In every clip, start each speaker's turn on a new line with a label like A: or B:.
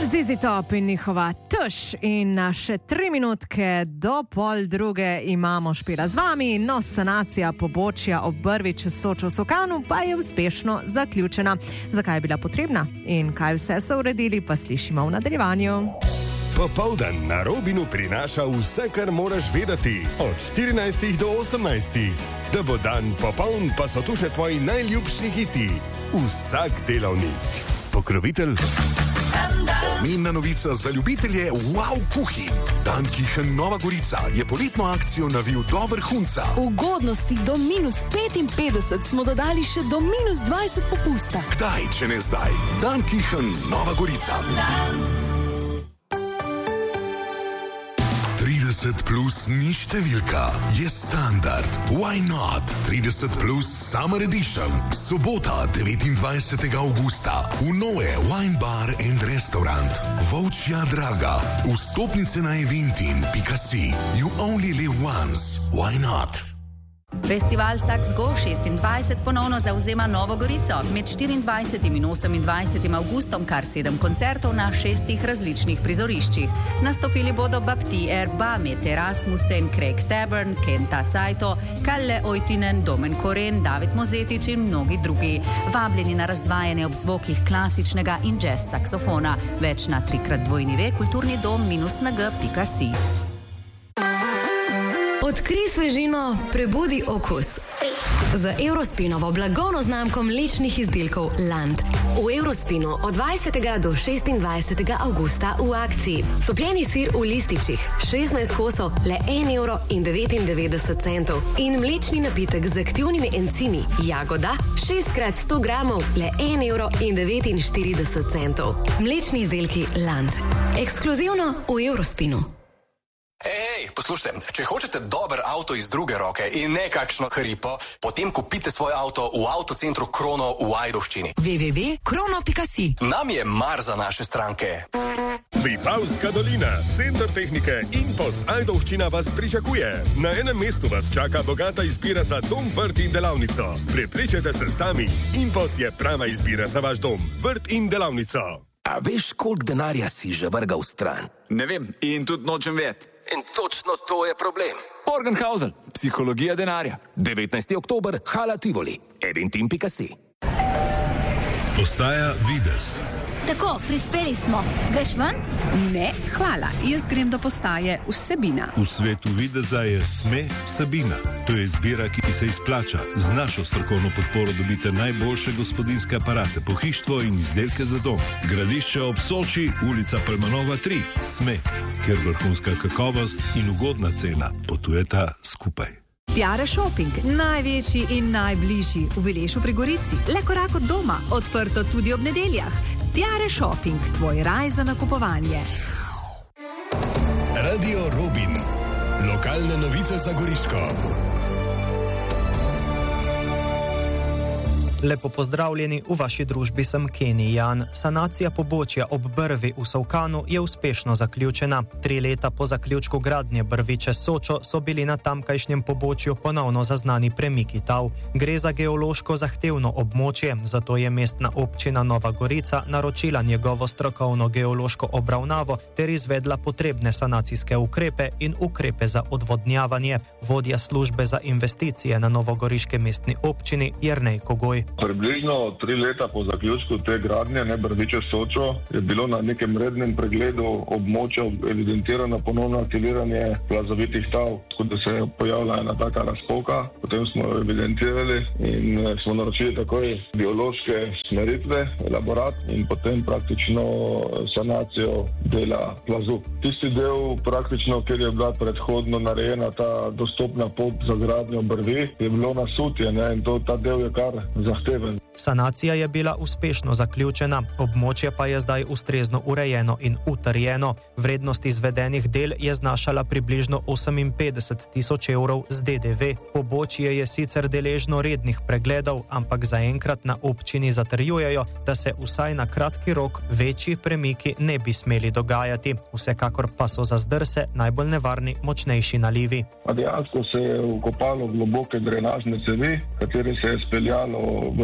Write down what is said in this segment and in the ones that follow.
A: ZZ Top in njihova tuš in še 3 minutke do 1:30 imamo Špela z vami. No, sanacija pobočja ob Brvi čez Sočo v Solkanu pa je uspešno zaključena. Zakaj je bila potrebna in kaj vse so uredili, pa slišimo v nadaljevanju.
B: Popoldan na Robinu prinaša vse, kar moraš vedeti. Od 14 do 18. Da bo dan popoln, pa so tu še tvoji najljubši hiti. Vsak delavnik. Pokrovitelj.
C: Pomembna novica za ljubitelje wow kuhinj. Dankichen Nova Gorica je poletno akcijo navil do vrhunca.
D: Ugodnosti do -55 smo dodali še do -20 popusta.
C: Kdaj, če ne zdaj? Dankichen Nova Gorica. 30 plus ni številka, je standard. Why not? 30 plus Summer Edition. Sobota, 29. augusta. V Noe Wine Bar and Restaurant. Volčja Draga. Vstopnice na eventin.si. You only live once. Why not?
E: Festival Saks Go 26 ponovno zavzema Novo Gorico. Med 24. in 28. avgustom kar 7 koncertov na 6 različnih prizoriščih. Nastopili bodo Bapti Erba, Mete Rasmussen, Craig Taborn, Kenta Saito, Kalle Oitinen, Domen Koren, David Mozetič in mnogi drugi. Vabljeni na razvajanje ob zvokih klasičnega in jazz saksofona. Več na 3x2 kulturnidom-nag.si.
F: Odkrij svežino, prebudi okus. Z Eurospinovo blagovno znamko mlečnih izdelkov Land. V Eurospinu od 20. do 26. avgusta v akciji. Topljeni sir v lističih, 16 kosov, le 1,99 € in mlečni napitek z aktivnimi encimi Jagoda, 6x100 gramov, le 1,49 €. Mlečni izdelki Land. Ekskluzivno v Eurospinu.
G: Ej, poslušajte, če hočete dober avto iz druge roke in ne kakšno hripo, potem kupite svoj avto v avtocentru Krono v Ajdovščini.
D: www.krono.si.
G: Nam je mar za naše stranke.
B: Vipavska dolina, center tehnike Impos Ajdovščina vas pričakuje. Na enem mestu vas čaka bogata izbira za dom, vrt in delavnico. Prepričajte se sami, Impos je prava izbira za vaš dom, vrt in delavnico.
H: A veš, koliko denarja si že vrgal stran?
I: Ne vem in tudi nočem vedeti.
H: In točno to je problem.
I: Morgenhausen, psihologija denarja.
H: 19. oktober, Hala Tivoli, eventin.si.
B: Postaja Vides.
J: Tako, prispeli smo. Greš ven?
D: Ne, hvala. Jaz grem do postaje Vsebina.
K: V svetu videza je SME Vsebina. To je izbira, ki se izplača. Z našo strokovno podporo dobite najboljše gospodinjske aparate, pohištvo in izdelke za dom. Gradišče ob Soči, ulica Palmanova 3. SME, kjer vrhunska kakovost in ugodna cena potujeta skupaj.
D: Tiare Shopping, največji in najbližji v Vilešu pri Gorici. Le korak od doma, odprto tudi ob nedeljah. Tiare Shopping, tvoj raj za nakupovanje.
B: Radio Robin. Lokalne novice za Goriško.
L: Lepo pozdravljeni, v vaši družbi sem Kenny Jan. Sanacija pobočja ob Brvi v Solkanu je uspešno zaključena. 3 leta po zaključku gradnje Brvi čez Sočo so bili na tamkajšnjem pobočju ponovno zaznani premiki tal. Gre za geološko zahtevno območje, zato je mestna občina Nova Gorica naročila njegovo strokovno geološko obravnavo ter izvedla potrebne sanacijske ukrepe in ukrepe za odvodnjavanje. Vodja službe za investicije na novogoriške mestni občini Jernej Kogoj.
M: Približno 3 leta po zaključku te gradnje, Brvi čez Sočo, je bilo na nekem rednem pregledu območja evidentirano ponovno aktiviranje plazovitih tal, tako da se je pojavila ena taka razpoka. Potem smo jo evidentirali in smo naročili takoj biološke smeritve, elaborat in potem praktično sanacijo dela plazu. Tisti del praktično, kjer je bila predhodno narejena ta dostopna pot za gradnjo Brvi, je bilo nasutje, in ta del je kar zahteven.
L: Sanacija je bila uspešno zaključena, območje pa je zdaj ustrezno urejeno in utrjeno. Vrednost izvedenih del je znašala približno 58 000 € z DDV. Pobočje je sicer deležno rednih pregledov, ampak zaenkrat na občini zatrjujejo, da se vsaj na kratki rok večji premiki ne bi smeli dogajati. Vsekakor pa so za zdrse najbolj nevarni močnejši nalivi.
M: Dejansko se je vkopalo globoke drenažne cevi, katere se je speljalo v izpust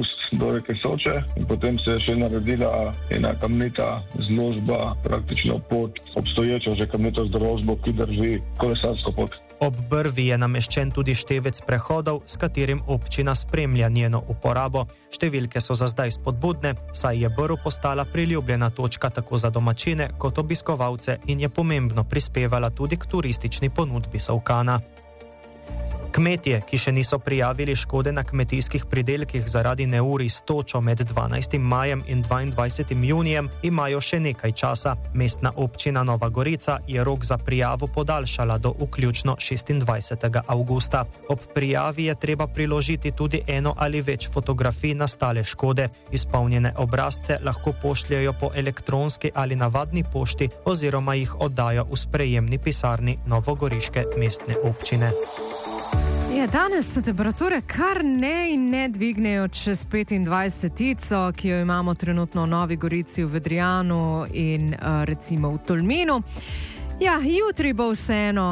M: spust do reke Soče in potem se je še naredila ena kamnita zložba praktično pod obstoječo že kamnito zložbo, ki drži kolesarsko pot.
L: Ob Brvi je nameščen tudi števec prehodov, s katerim občina spremlja njeno uporabo. Številke so za zdaj spodbudne, saj je Brv postala priljubljena točka tako za domačine kot obiskovalce in je pomembno prispevala tudi k turistični ponudbi Solkana. Kmetje, ki še niso prijavili škode na kmetijskih pridelkih zaradi neurij s točo med 12. majem in 22. junijem, imajo še nekaj časa. Mestna občina Nova Gorica je rok za prijavo podaljšala do vključno 26. avgusta. Ob prijavi je treba priložiti tudi eno ali več fotografij nastale škode. Izpolnjene obrazce lahko pošljajo po elektronski ali navadni pošti oziroma jih oddajo v sprejemni pisarni novogoriške mestne občine.
A: Danes so temperature kar ne dvignejo čez 25, ki jo imamo trenutno v Novi Gorici, v Vedrijanu in recimo v Tolminu. Ja, jutri bo vseeno,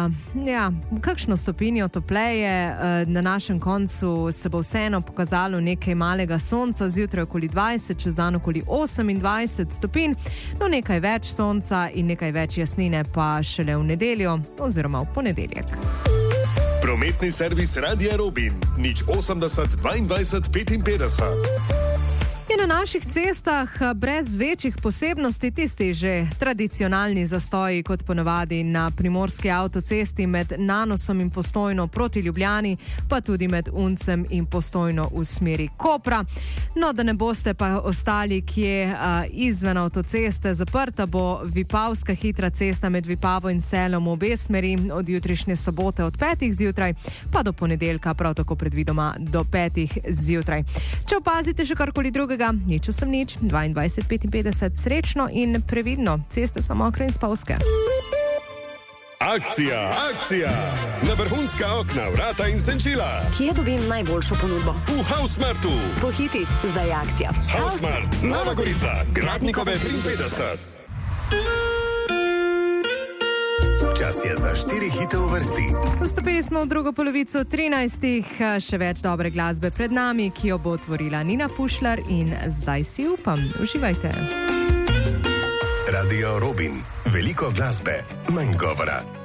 A: kakšno stopinjo topleje, na našem koncu se bo vseeno pokazalo nekaj malega sonca, zjutraj okoli 20, čez dan okoli 28 stopinj, no nekaj več sonca in nekaj več jasnine pa šele v nedeljo oziroma v ponedeljek.
B: Prometni servis Radia Robin, 080 22 55.
A: Je na naših cestah brez večjih posebnosti tisti že tradicionalni zastoji, kot ponavadi na primorski avtocesti med Nanosom in Postojno proti Ljubljani, pa tudi med Uncem in Postojno v smeri Kopra. No, da ne boste pa ostali kje izven avtoceste, zaprta bo Vipavska hitra cesta med Vipavo in Selom v obe smeri od jutrišnje sobote od 5. zjutraj, pa do ponedeljka prav tako predvidoma do 5. zjutraj. Če opazite še karkoli drugega, nič 22:55, srečno in previdno, ceste so mokre in spolzke.
B: Akcija! Na vrhunska okna, vrata in senčila.
F: Kje dobim najboljšo ponudbo?
B: V Hausmartu.
F: Pohiti, zdaj je akcija.
B: Hausmart, Nova Gorica, Gradnikove 53.
C: Čas je za 4 hite v vrsti.
A: Vstopili smo v drugo polovico 13. Še več dobre glasbe pred nami, ki jo bo otvorila Nina Pušlar in zdaj si upam. Uživajte.
C: Radio Robin. Veliko glasbe, manj govora.